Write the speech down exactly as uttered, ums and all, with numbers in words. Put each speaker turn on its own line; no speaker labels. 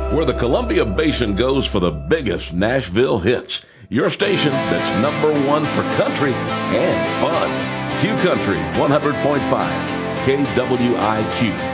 where the Columbia Basin goes for the biggest Nashville hits. Your station that's number one for country and fun. Q Country one hundred point five, K W I Q.